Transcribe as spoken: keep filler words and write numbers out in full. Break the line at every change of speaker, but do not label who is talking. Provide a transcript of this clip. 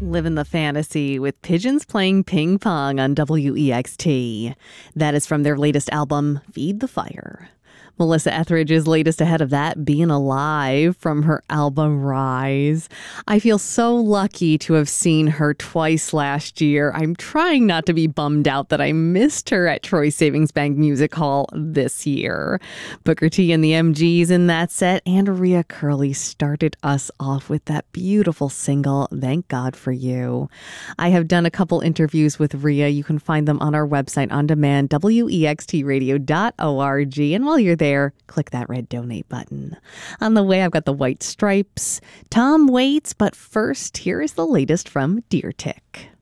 Living the fantasy with pigeons playing ping pong on W E X T. That is from their latest album, Feed the Fire. Melissa Etheridge's latest ahead of that, Being Alive, from her album Rise. I feel so lucky to have seen her twice last year. I'm trying not to be bummed out that I missed her at Troy Savings Bank Music Hall this year. Booker T and the M Gs in that set, and Rhea Curley started us off with that beautiful single, Thank God for You. I have done a couple interviews with Rhea. You can find them on our website on demand, W E X T radio dot org. And while you're there, There, click that red donate button. On the way, I've got the White Stripes, Tom Waits, but first, here is the latest from Deer Tick.